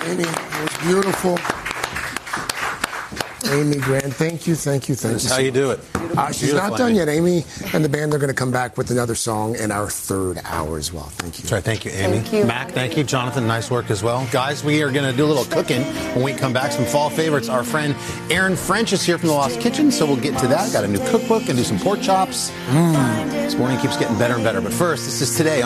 Amy, it was beautiful. Amy Grant, thank you. That's how you do it. She's not done yet. Amy and the band are going to come back with another song in our third hour as well. Thank you. That's right. Thank you, Amy. Thank you. Mac, thank you. Jonathan, nice work as well. Guys, we are going to do a little cooking when we come back. Some fall favorites. Our friend Aaron French is here from the Lost Kitchen, so we'll get to that. Got a new cookbook and do some pork chops. This morning keeps getting better and better. But first, this is Today